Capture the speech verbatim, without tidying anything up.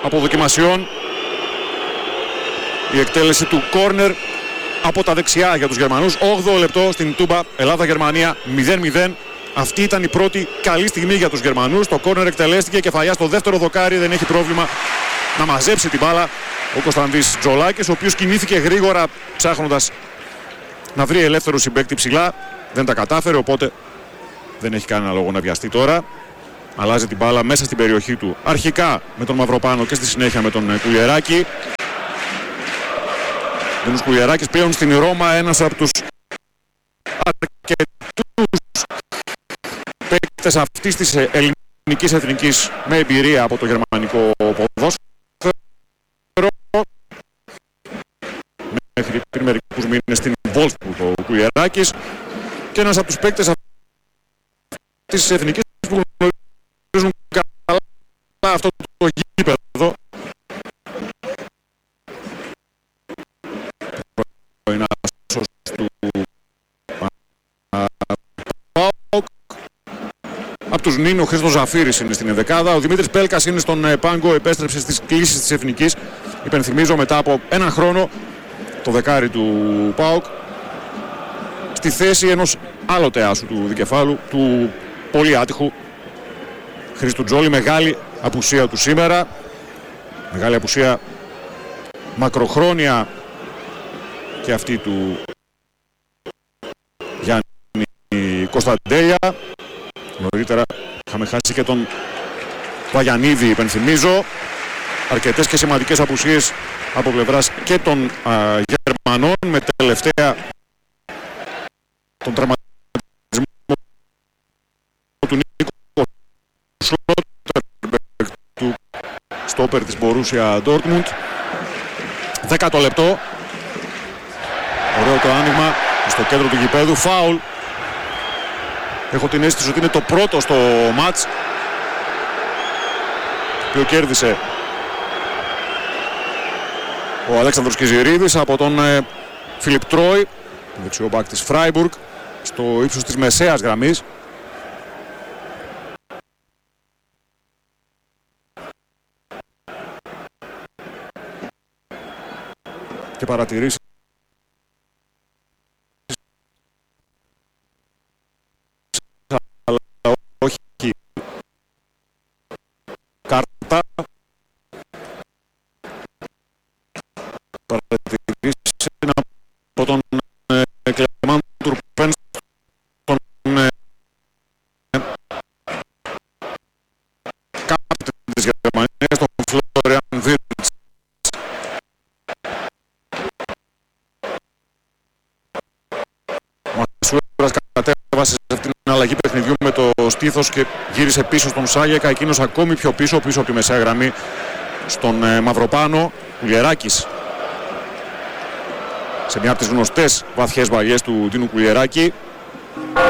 αποδοκιμασιών. Η εκτέλεση του κόρνερ από τα δεξιά για τους Γερμανούς. όγδοο λεπτό στην Τούμπα, Ελλάδα-Γερμανία μηδέν μηδέν. Αυτή ήταν η πρώτη καλή στιγμή για τους Γερμανούς. Το κόρνερ εκτελέστηκε και Φαγιάς στο δεύτερο δοκάρι, δεν έχει πρόβλημα να μαζέψει την μπάλα ο Κωνσταντής Τζολάκης, ο οποίος κινήθηκε γρήγορα ψάχνοντας να βρει ελεύθερο συμπαίκτη ψηλά. Δεν τα κατάφερε, οπότε δεν έχει κανένα λόγο να βιαστεί τώρα. Αλλάζει την μπάλα μέσα στην περιοχή του, αρχικά με τον Μαυροπάνο και στη συνέχεια με τον Κουλιεράκη. Δένος Κουλιεράκης πλέον στην Ρώμα, ένας από τους αρκετούς παίκτες αυτής της ελληνικής εθνικής με εμπειρία από το γερμανικό ποδόσφαιρο. Μέχρι πριν μερικούς μήνες στην Wolfsburg ο Κουλιεράκης και ένας από τους παίκτες αυτής της εθνικής που γνωρίζουν καλά αυτό το γήπεδο. Είναι άσος του ΠΑΟΚ. Από τους Νίνο, ο Χρήστος Ζαφύρης είναι στην ενδεκάδα. Ο Δημήτρης Πέλκας είναι στον πάγκο, επέστρεψε στις κλήσεις της Εθνικής. Υπενθυμίζω μετά από ένα χρόνο το δεκάρι του ΠΑΟΚ στη θέση ενός άλλοτε άσου του δικεφάλου, του πολύ άτυχου Χρήστου Τζόλη. Μεγάλη απουσία του σήμερα. Μεγάλη απουσία μακροχρόνια και αυτή του Γιάννη Κωνσταντέλια. Νωρίτερα είχαμε χάσει και τον Βαγιανίδη, υπενθυμίζω. Αρκετές και σημαντικές απουσίες από πλευράς και των α, Γερμανών, με τελευταία τον τραυματισμό του Νίκο Σλότερμπεργκ, του στόπερ της Μπορούσια Ντόρτμουντ. Δέκατο λεπτό. Ωραίο το άνοιγμα στο κέντρο του γηπέδου. Φάουλ. Έχω την αίσθηση ότι είναι το πρώτο στο μάτς, το οποίο κέρδισε ο Αλέξανδρος Κιζηρίδης από τον ε, Φιλιπ Τρόι, τον δεξιό μπακ της Φράιμπουργκ, στο ύψος της μεσαίας γραμμής. Και παρατηρήσει αλλά όχι κάρτα. Παρατηρήσει από τον ε, Κλεμάν Τουρπέν στον ε, κάπτεν της Γερμανίας, τον Φλόριαν Βίρτς. Ο Μασούρας κατέβασε σε αυτήν την αλλαγή παιχνιδιού με το στήθος και γύρισε πίσω στον Σάγιακα, εκείνος ακόμη πιο πίσω, πίσω από τη μεσαία γραμμή στον ε, Μαυροπάνο. Κουλιεράκης σε μια από τις γνωστές βαθιές βαλιές του Ντίνου Κουλιεράκη.